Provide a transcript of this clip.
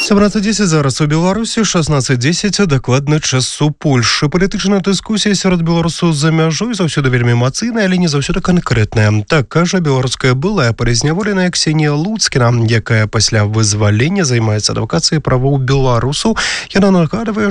17:10 зараз у Беларусі, 16:10 дакладны час у Польшы. Палітычная дыскусія сярод беларусаў за мяжой заўсёды вельмі эмацыйная, але не заўсёды канкрэтная. Так кажа беларуская былая паразняволеная Ксенія Луцкіна, якая пасля вызвалення займаецца адвакацыяй правоў беларусаў. Яна нагадвае,